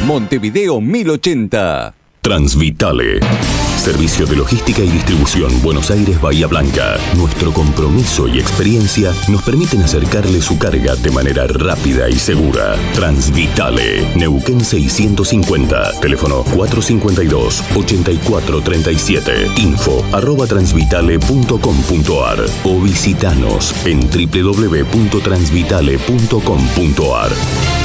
Montevideo 1080. Transvitale. Servicio de logística y distribución Buenos Aires Bahía Blanca. Nuestro compromiso y experiencia nos permiten acercarle su carga de manera rápida y segura. Transvitale. Neuquén 650. Teléfono 452-8437. info@transvitale.com.ar o visitanos en www.transvitale.com.ar.